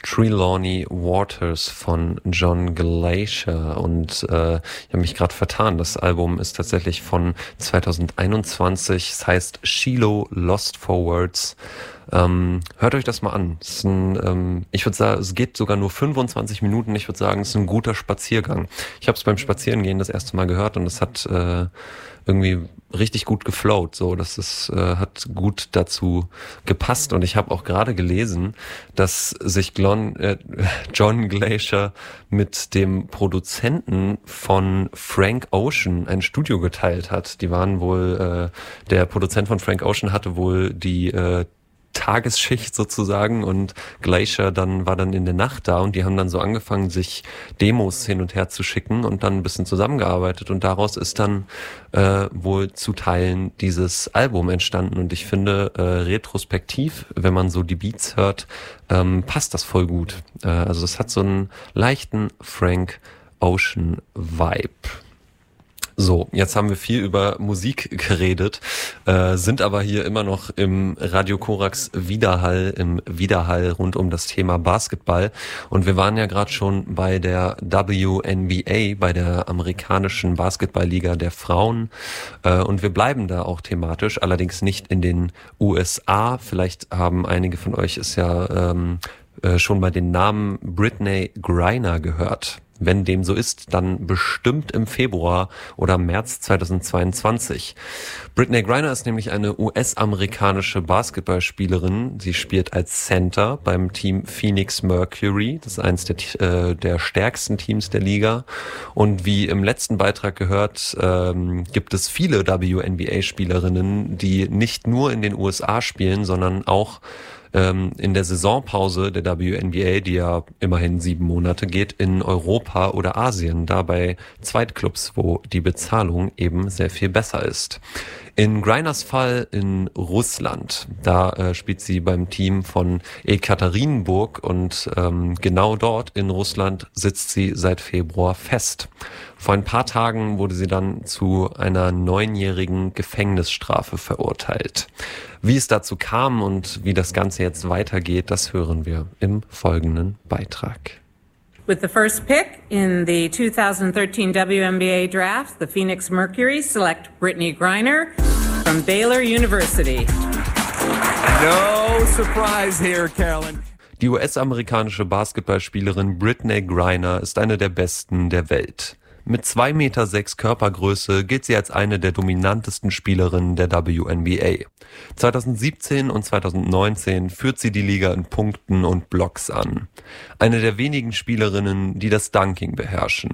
Trelawney Waters von John Glacier und ich habe mich gerade vertan. Das Album ist tatsächlich von 2021. Es heißt Shiloh Lost for Words. Hört euch das mal an. Es ist ich würde sagen, es geht sogar nur 25 Minuten. Ich würde sagen, es ist ein guter Spaziergang. Ich habe es beim Spazierengehen das erste Mal gehört und es hat irgendwie richtig gut geflowt. So, hat gut dazu gepasst. Und ich habe auch gerade gelesen, dass sich John Glacier mit dem Produzenten von Frank Ocean ein Studio geteilt hat. Die waren wohl, der Produzent von Frank Ocean hatte wohl die Tagesschicht sozusagen und Glacier war dann in der Nacht da und die haben dann so angefangen, sich Demos hin und her zu schicken und dann ein bisschen zusammengearbeitet und daraus ist dann wohl zu Teilen dieses Album entstanden und ich finde retrospektiv, wenn man so die Beats hört, passt das voll gut. Also es hat so einen leichten Frank Ocean Vibe. So, jetzt haben wir viel über Musik geredet, sind aber hier immer noch im Radio Korax Widerhall, im Widerhall rund um das Thema Basketball. Und wir waren ja gerade schon bei der WNBA, bei der amerikanischen Basketballliga der Frauen. Und wir bleiben da auch thematisch, allerdings nicht in den USA. Vielleicht haben einige von euch es ja schon bei den Namen Brittney Griner gehört. Wenn dem so ist, dann bestimmt im Februar oder März 2022. Brittney Griner ist nämlich eine US-amerikanische Basketballspielerin. Sie spielt als Center beim Team Phoenix Mercury. Das ist eines der stärksten Teams der Liga. Und wie im letzten Beitrag gehört, gibt es viele WNBA-Spielerinnen, die nicht nur in den USA spielen, sondern auch in der Saisonpause der WNBA, die ja immerhin 7 Monate geht, in Europa oder Asien, da bei Zweitclubs, wo die Bezahlung eben sehr viel besser ist. In Griners Fall in Russland, da spielt sie beim Team von Ekaterinburg und genau dort in Russland sitzt sie seit Februar fest. Vor ein paar Tagen wurde sie dann zu einer 9-jährigen Gefängnisstrafe verurteilt. Wie es dazu kam und wie das Ganze jetzt weitergeht, das hören wir im folgenden Beitrag. With the first pick in the 2013 WNBA draft, the Phoenix Mercury select Brittney Griner from Baylor University. No surprise here, Carolyn. Die US-amerikanische Basketballspielerin Brittney Griner ist eine der besten der Welt. Mit 2,6 Meter Körpergröße gilt sie als eine der dominantesten Spielerinnen der WNBA. 2017 und 2019 führt sie die Liga in Punkten und Blocks an. Eine der wenigen Spielerinnen, die das Dunking beherrschen.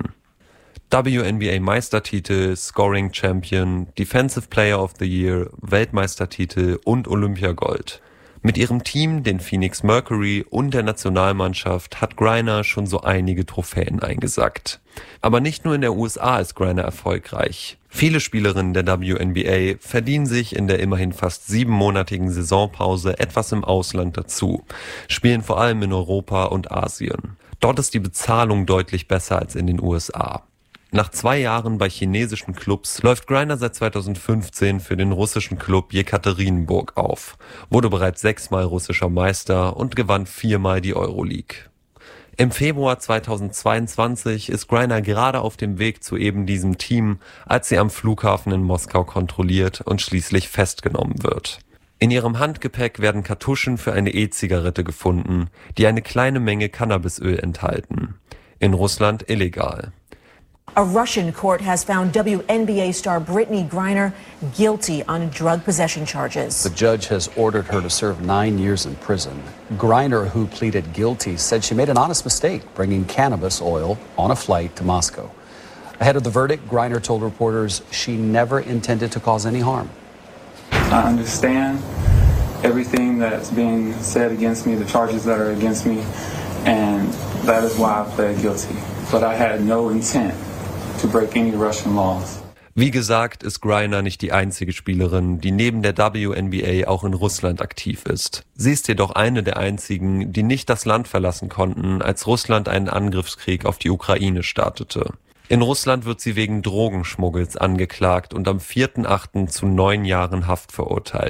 WNBA-Meistertitel, Scoring Champion, Defensive Player of the Year, Weltmeistertitel und Olympiagold. Mit ihrem Team, den Phoenix Mercury und der Nationalmannschaft hat Griner schon so einige Trophäen eingesackt. Aber nicht nur in der USA ist Griner erfolgreich. Viele Spielerinnen der WNBA verdienen sich in der immerhin fast 7-monatigen Saisonpause etwas im Ausland dazu, spielen vor allem in Europa und Asien. Dort ist die Bezahlung deutlich besser als in den USA. Nach 2 Jahren bei chinesischen Clubs läuft Griner seit 2015 für den russischen Club Jekaterinburg auf, wurde bereits 6-mal russischer Meister und gewann 4-mal die Euroleague. Im Februar 2022 ist Griner gerade auf dem Weg zu eben diesem Team, als sie am Flughafen in Moskau kontrolliert und schließlich festgenommen wird. In ihrem Handgepäck werden Kartuschen für eine E-Zigarette gefunden, die eine kleine Menge Cannabisöl enthalten. In Russland illegal. A Russian court has found WNBA star Brittney Griner guilty on drug possession charges. The judge has ordered her to serve 9 years in prison. Griner, who pleaded guilty, said she made an honest mistake bringing cannabis oil on a flight to Moscow. Ahead of the verdict, Griner told reporters she never intended to cause any harm. I understand everything that's being said against me, the charges that are against me, and that is why I pled guilty. But I had no intent to break any Russian laws. Wie gesagt, ist Griner nicht die einzige Spielerin, die neben der WNBA auch in Russland aktiv ist. Sie ist jedoch eine der einzigen, die nicht das Land verlassen konnten, als Russland einen Angriffskrieg auf die Ukraine startete. In Russland wird sie wegen Drogenschmuggels angeklagt und am 4.8. zu 9 Jahren Haft verurteilt.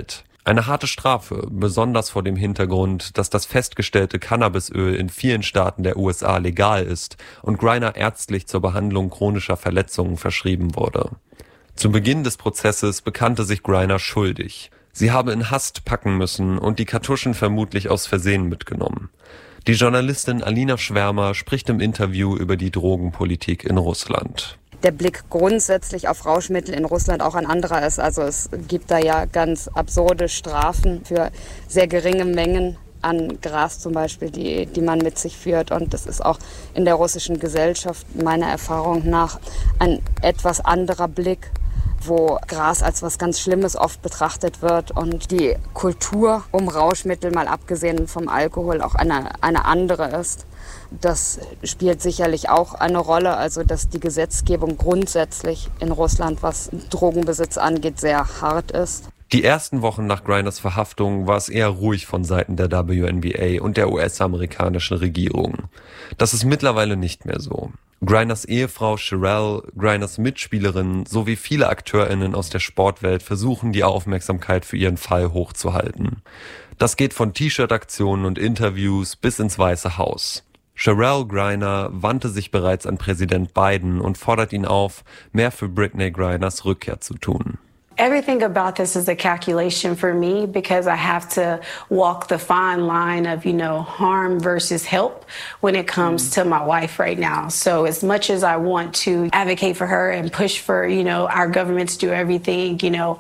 Eine harte Strafe, besonders vor dem Hintergrund, dass das festgestellte Cannabisöl in vielen Staaten der USA legal ist und Griner ärztlich zur Behandlung chronischer Verletzungen verschrieben wurde. Zu Beginn des Prozesses bekannte sich Griner schuldig. Sie habe in Hast packen müssen und die Kartuschen vermutlich aus Versehen mitgenommen. Die Journalistin Alina Schwärmer spricht im Interview über die Drogenpolitik in Russland. Der Blick grundsätzlich auf Rauschmittel in Russland auch ein anderer ist. Also es gibt da ja ganz absurde Strafen für sehr geringe Mengen an Gras zum Beispiel, die man mit sich führt. Und das ist auch in der russischen Gesellschaft meiner Erfahrung nach ein etwas anderer Blick, wo Gras als was ganz Schlimmes oft betrachtet wird und die Kultur um Rauschmittel, mal abgesehen vom Alkohol, auch eine andere ist. Das spielt sicherlich auch eine Rolle, also dass die Gesetzgebung grundsätzlich in Russland, was Drogenbesitz angeht, sehr hart ist. Die ersten Wochen nach Griners Verhaftung war es eher ruhig von Seiten der WNBA und der US-amerikanischen Regierung. Das ist mittlerweile nicht mehr so. Griners Ehefrau Cherelle, Griners Mitspielerin sowie viele AkteurInnen aus der Sportwelt versuchen, die Aufmerksamkeit für ihren Fall hochzuhalten. Das geht von T-Shirt-Aktionen und Interviews bis ins Weiße Haus. Cherelle Griner wandte sich bereits an Präsident Biden und fordert ihn auf, mehr für Brittney Griners Rückkehr zu tun. Everything about this is a calculation for me because I have to walk the fine line of, harm versus help when it comes to my wife right now. So as much as I want to advocate for her and push for, our government to do everything,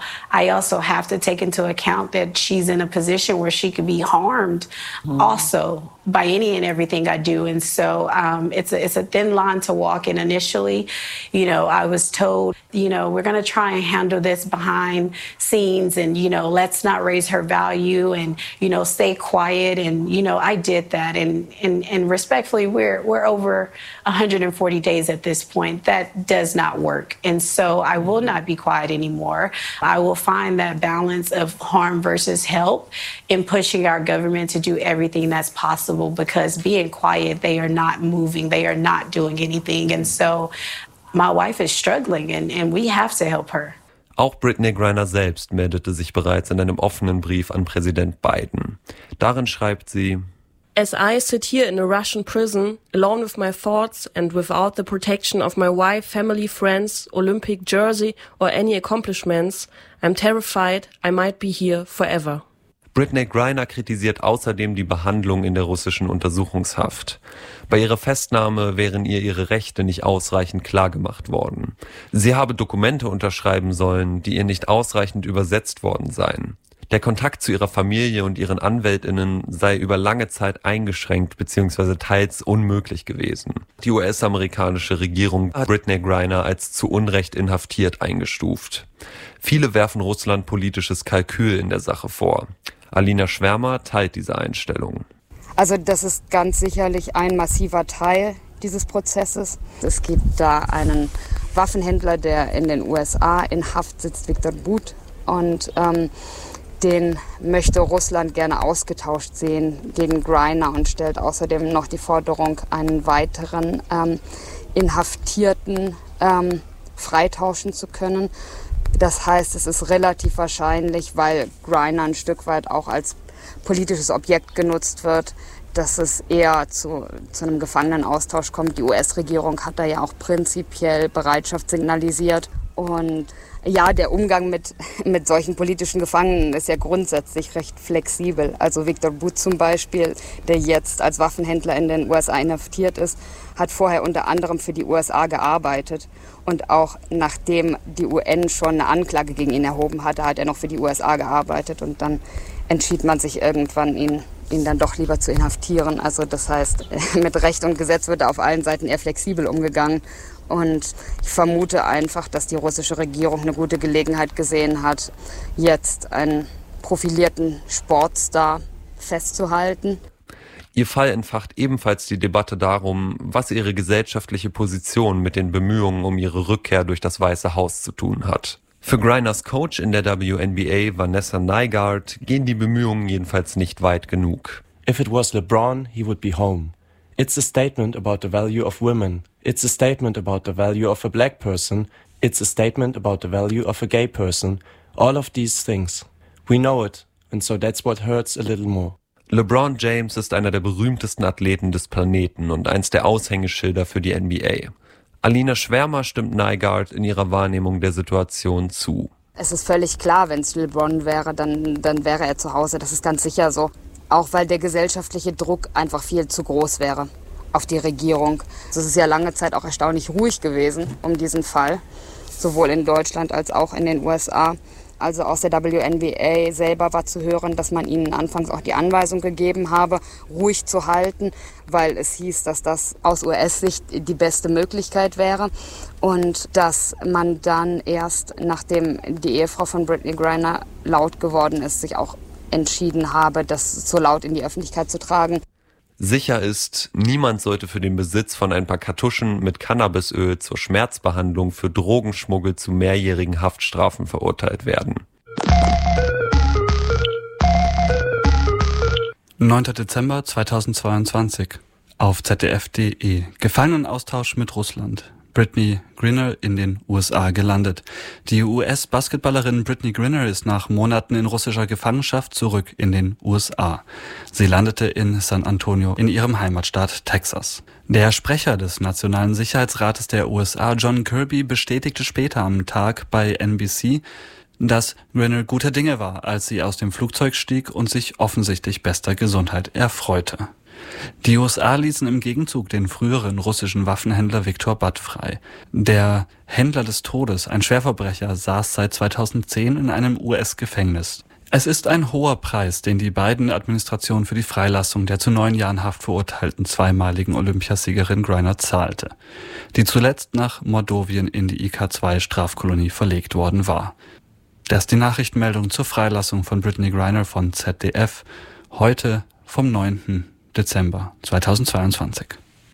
I also have to take into account that she's in a position where she could be harmed also by any and everything I do. And so it's a thin line to walk. And initially, I was told, we're going to try and handle this behind scenes and, let's not raise her value and, stay quiet. And, I did that. And respectfully, we're over 140 days at this point. That does not work. And so I will not be quiet anymore. I will find that balance of harm versus help in pushing our government to do everything that's possible. Because being quiet, they are not moving, they are not doing anything. And so my wife is struggling and we have to help her. Auch Brittney Griner selbst meldete sich bereits in einem offenen Brief an Präsident Biden. Darin schreibt sie: As I sit here in a Russian prison, alone with my thoughts and without the protection of my wife, family, friends, Olympic jersey or any accomplishments, I'm terrified I might be here forever. Brittney Griner kritisiert außerdem die Behandlung in der russischen Untersuchungshaft. Bei ihrer Festnahme wären ihr ihre Rechte nicht ausreichend klargemacht worden. Sie habe Dokumente unterschreiben sollen, die ihr nicht ausreichend übersetzt worden seien. Der Kontakt zu ihrer Familie und ihren AnwältInnen sei über lange Zeit eingeschränkt bzw. teils unmöglich gewesen. Die US-amerikanische Regierung hat Brittney Griner als zu Unrecht inhaftiert eingestuft. Viele werfen Russland politisches Kalkül in der Sache vor. Alina Schwärmer teilt diese Einstellung. Also das ist ganz sicherlich ein massiver Teil dieses Prozesses. Es gibt da einen Waffenhändler, der in den USA in Haft sitzt, Viktor But. Und den möchte Russland gerne ausgetauscht sehen gegen Griner und stellt außerdem noch die Forderung, einen weiteren Inhaftierten freitauschen zu können. Das heißt, es ist relativ wahrscheinlich, weil Griner ein Stück weit auch als politisches Objekt genutzt wird, dass es eher zu einem Gefangenenaustausch kommt. Die US-Regierung hat da ja auch prinzipiell Bereitschaft signalisiert. Und ja, der Umgang mit solchen politischen Gefangenen ist ja grundsätzlich recht flexibel. Also Viktor But zum Beispiel, der jetzt als Waffenhändler in den USA inhaftiert ist, hat vorher unter anderem für die USA gearbeitet. Und auch nachdem die UN schon eine Anklage gegen ihn erhoben hatte, hat er noch für die USA gearbeitet. Und dann entschied man sich irgendwann, ihn dann doch lieber zu inhaftieren. Also das heißt, mit Recht und Gesetz wird auf allen Seiten eher flexibel umgegangen. Und ich vermute einfach, dass die russische Regierung eine gute Gelegenheit gesehen hat, jetzt einen profilierten Sportstar festzuhalten. Ihr Fall entfacht ebenfalls die Debatte darum, was ihre gesellschaftliche Position mit den Bemühungen um ihre Rückkehr durch das Weiße Haus zu tun hat. Für Griners Coach in der WNBA, Vanessa Nygaard, gehen die Bemühungen jedenfalls nicht weit genug. If it was LeBron, he would be home. It's a statement about the value of women. It's a statement about the value of a black person. It's a statement about the value of a gay person. All of these things. We know it. and so that's what hurts a little more. LeBron James ist einer der berühmtesten Athleten des Planeten und eins der Aushängeschilder für die NBA. Alina Schwärmer stimmt Nygaard in ihrer Wahrnehmung der Situation zu. Es ist völlig klar, wenn es LeBron wäre, dann wäre er zu Hause. Das ist ganz sicher so. Auch weil der gesellschaftliche Druck einfach viel zu groß wäre auf die Regierung. Es ist ja lange Zeit auch erstaunlich ruhig gewesen um diesen Fall, sowohl in Deutschland als auch in den USA. Also aus der WNBA selber war zu hören, dass man ihnen anfangs auch die Anweisung gegeben habe, ruhig zu halten, weil es hieß, dass das aus US-Sicht die beste Möglichkeit wäre und dass man dann erst, nachdem die Ehefrau von Brittney Griner laut geworden ist, sich auch entschieden habe, das so laut in die Öffentlichkeit zu tragen. Sicher ist, niemand sollte für den Besitz von ein paar Kartuschen mit Cannabisöl zur Schmerzbehandlung für Drogenschmuggel zu mehrjährigen Haftstrafen verurteilt werden. 9. Dezember 2022 auf ZDF.de. Gefangenenaustausch mit Russland. Brittney Griner in den USA gelandet. Die US-Basketballerin Brittney Griner ist nach Monaten in russischer Gefangenschaft zurück in den USA. Sie landete in San Antonio in ihrem Heimatstaat Texas. Der Sprecher des Nationalen Sicherheitsrates der USA, John Kirby, bestätigte später am Tag bei NBC, dass Griner guter Dinge war, als sie aus dem Flugzeug stieg und sich offensichtlich bester Gesundheit erfreute. Die USA ließen im Gegenzug den früheren russischen Waffenhändler Viktor Butt frei. Der Händler des Todes, ein Schwerverbrecher, saß seit 2010 in einem US-Gefängnis. Es ist ein hoher Preis, den die beiden Administrationen für die Freilassung der zu 9 Jahren Haft verurteilten zweimaligen Olympiasiegerin Griner zahlte, die zuletzt nach Mordowien in die IK-2-Strafkolonie verlegt worden war. Das ist die Nachrichtenmeldung zur Freilassung von Brittney Griner von ZDF, heute vom 9. Dezember 2022.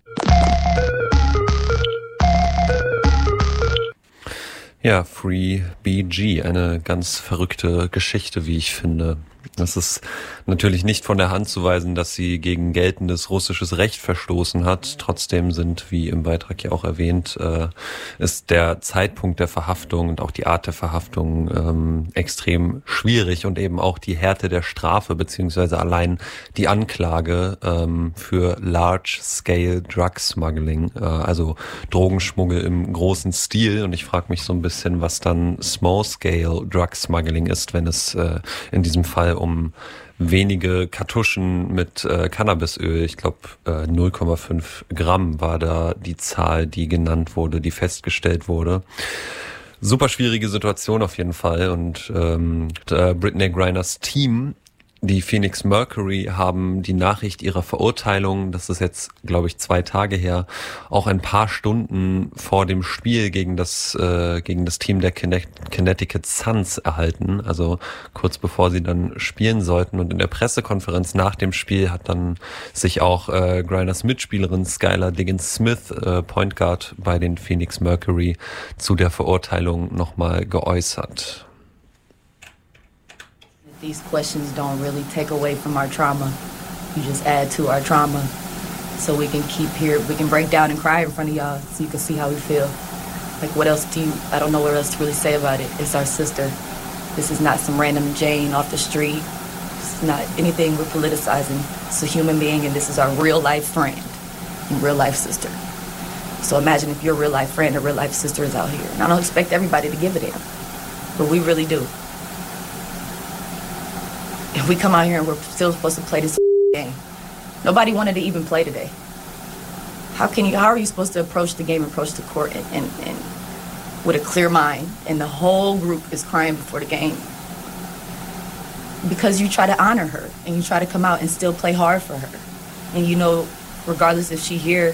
Ja, Free BG, eine ganz verrückte Geschichte, wie ich finde. Das ist natürlich nicht von der Hand zu weisen, dass sie gegen geltendes russisches Recht verstoßen hat. Trotzdem sind, wie im Beitrag ja auch erwähnt, ist der Zeitpunkt der Verhaftung und auch die Art der Verhaftung extrem schwierig und eben auch die Härte der Strafe beziehungsweise allein die Anklage für Large-Scale Drug Smuggling, also Drogenschmuggel im großen Stil. Und ich frage mich so ein bisschen, was dann Small-Scale Drug Smuggling ist, wenn es in diesem Fall um wenige Kartuschen mit Cannabisöl, ich glaube 0,5 Gramm war da die Zahl, die genannt wurde, die festgestellt wurde. Super schwierige Situation auf jeden Fall und Brittney Griners Team, die Phoenix Mercury, haben die Nachricht ihrer Verurteilung, das ist jetzt, glaube ich, 2 Tage her, auch ein paar Stunden vor dem Spiel gegen das Team der Connecticut Suns erhalten, also kurz bevor sie dann spielen sollten. Und in der Pressekonferenz nach dem Spiel hat dann sich auch Griners Mitspielerin Skylar Diggins-Smith, Point Guard bei den Phoenix Mercury, zu der Verurteilung nochmal geäußert. These questions don't really take away from our trauma. You just add to our trauma so we can keep here. We can break down and cry in front of y'all so you can see how we feel. Like, what else I don't know what else to really say about it. It's our sister. This is not some random Jane off the street. It's not anything we're politicizing. It's a human being, and this is our real life friend and real life sister. So imagine if your real life friend or real life sister is out here. And I don't expect everybody to give a damn, but we really do. If we come out here and we're still supposed to play this game, nobody wanted to even play today. How are you supposed to approach the game, approach the court and with a clear mind, and the whole group is crying before the game? Because you try to honor her and you try to come out and still play hard for her. And you know, regardless if she's here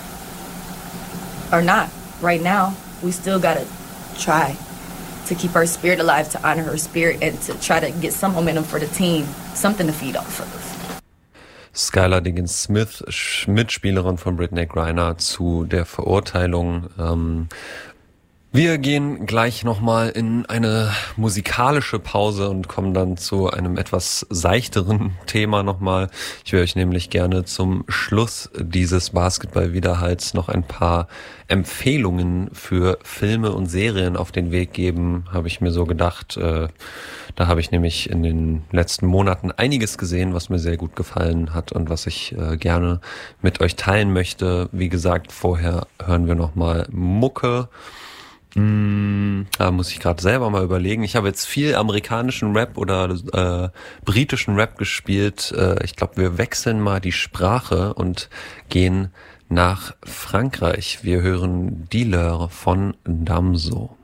or not, right now, we still gotta try to keep her spirit alive, to honor her spirit and to try to get some momentum for the team, something to feed off of. Skylar Diggins-Smith, Mitspielerin von Brittney Griner, zu der Verurteilung. Wir gehen gleich nochmal in eine musikalische Pause und kommen dann zu einem etwas seichteren Thema nochmal. Ich will euch nämlich gerne zum Schluss dieses Basketball-Widerhalts noch ein paar Empfehlungen für Filme und Serien auf den Weg geben, habe ich mir so gedacht. Da habe ich nämlich in den letzten Monaten einiges gesehen, was mir sehr gut gefallen hat und was ich gerne mit euch teilen möchte. Wie gesagt, vorher hören wir nochmal Mucke. Da muss ich gerade selber mal überlegen. Ich habe jetzt viel amerikanischen Rap oder britischen Rap gespielt. Ich glaube, wir wechseln mal die Sprache und gehen nach Frankreich. Wir hören Dealer von Damso.